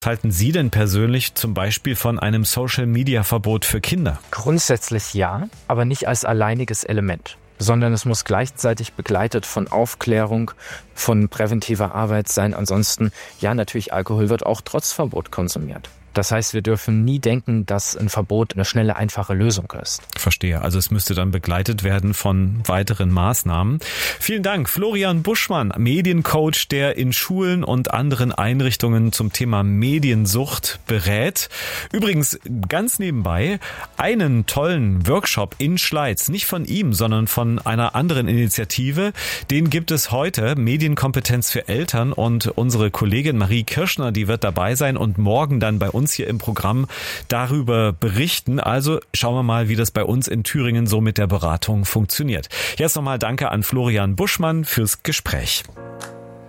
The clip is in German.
halten Sie denn persönlich zum Beispiel von einem Social-Media-Verbot für Kinder? Grundsätzlich ja, aber nicht als alleiniges Element, sondern es muss gleichzeitig begleitet von Aufklärung, von präventiver Arbeit sein. Ansonsten, ja, natürlich, Alkohol wird auch trotz Verbot konsumiert. Das heißt, wir dürfen nie denken, dass ein Verbot eine schnelle, einfache Lösung ist. Verstehe. Also es müsste dann begleitet werden von weiteren Maßnahmen. Vielen Dank. Florian Buschmann, Mediencoach, der in Schulen und anderen Einrichtungen zum Thema Mediensucht berät. Übrigens, ganz nebenbei, einen tollen Workshop in Schleiz, nicht von ihm, sondern von einer anderen Initiative, den gibt es heute, Medienkompetenz für Eltern, und unsere Kollegin Marie Kirschner, die wird dabei sein und morgen dann bei uns hier im Programm darüber berichten. Also schauen wir mal, wie das bei uns in Thüringen so mit der Beratung funktioniert. Jetzt nochmal danke an Florian Buschmann fürs Gespräch.